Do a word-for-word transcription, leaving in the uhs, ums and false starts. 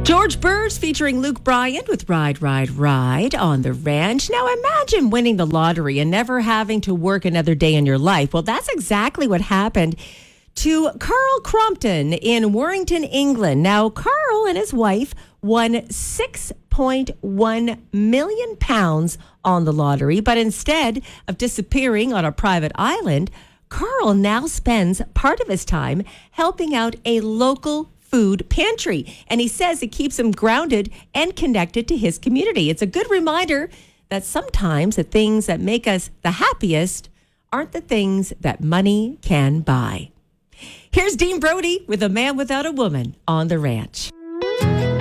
George Burns featuring Luke Bryan with Ride, Ride, Ride on the Ranch. Now imagine winning the lottery and never having to work another day in your life. Well, that's exactly what happened to Carl Crompton in Warrington, England. Now, Carl and his wife won six point one million pounds on the lottery, but instead of disappearing on a private island, Carl now spends part of his time helping out a local food pantry. And he says it keeps him grounded and connected to his community. It's a good reminder that sometimes the things that make us the happiest aren't the things that money can buy. Here's Dean Brody with A Man Without a Woman on the Ranch.